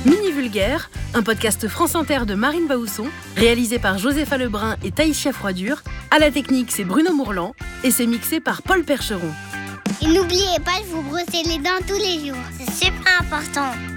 Mini Vulgaire, un podcast France Inter de Marine Baousson, réalisé par Josépha Lebrun et Taïsia Froidure. À la technique, c'est Bruno Mourlan et c'est mixé par Paul Percheron. Et n'oubliez pas de vous brosser les dents tous les jours, c'est super important.